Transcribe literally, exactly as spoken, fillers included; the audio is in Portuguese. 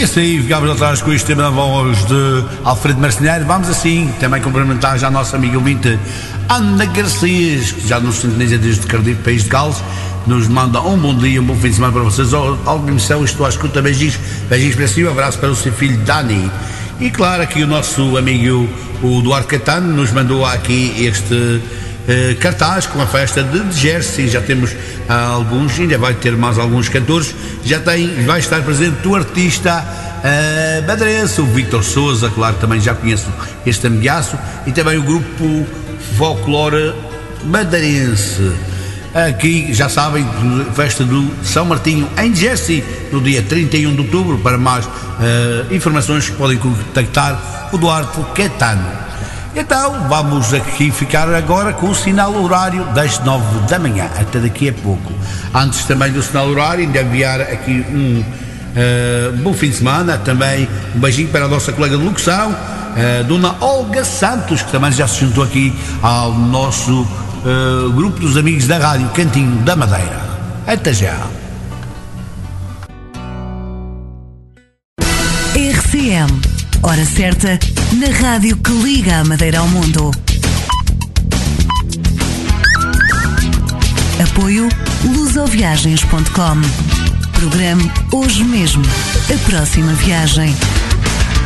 E assim ficámos atrás com este tema da voz de Alfredo Marceneiro. Vamos assim também cumprimentar já a nossa amiga ouvinte Ana Garcias, que já nos sintoniza desde Cardiff, País de Gales. Nos manda um bom dia, um bom fim de semana para vocês. Alguma missão, estou à escuta, beijinhos, beijinhos para si, um abraço para o seu filho Dani. E claro, aqui o nosso amigo o Duarte Catano nos mandou aqui este uh, cartaz com a festa de Jersey. Já temos uh, alguns, ainda vai ter mais alguns cantores. Já tem, vai estar presente o artista uh, madeirense, o Vítor Souza, claro, também já conheço este amigaço, e também o grupo Folclore Madeirense. Aqui, já sabem, festa do São Martinho em Jersey, no dia trinta e um de outubro. Para mais uh, informações podem contactar o Duarte Catano. Então, vamos aqui ficar agora com o sinal horário das nove da manhã, até daqui a pouco. Antes também do sinal horário, ainda enviar aqui um uh, bom fim de semana, também um beijinho para a nossa colega de locução, uh, Dona Olga Santos, que também já se juntou aqui ao nosso Uh, grupo dos amigos da Rádio Cantinho da Madeira. Até já. R C M, hora certa, na rádio que liga a Madeira ao mundo. Apoio lusoviagens ponto com. Programe hoje mesmo a próxima viagem.